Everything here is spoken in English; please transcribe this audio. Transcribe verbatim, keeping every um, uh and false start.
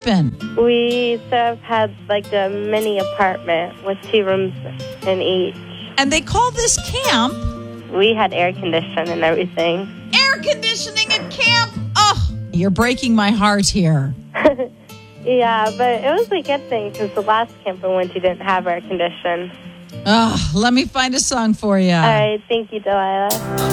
in? We sort of had like a mini apartment with two rooms in each. And they call this camp. We had air conditioning and everything. Air conditioning at camp. Oh, you're breaking my heart here. Yeah, but it was a good thing because the last camp I went to didn't have air conditioning. Oh, let me find a song for you. All right, thank you, Delilah.